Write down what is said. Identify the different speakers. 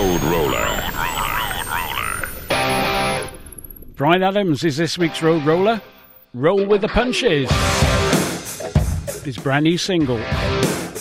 Speaker 1: Road Roller.
Speaker 2: Bryan Adams is this week's Road Roller. Roll with the Punches. His brand new single.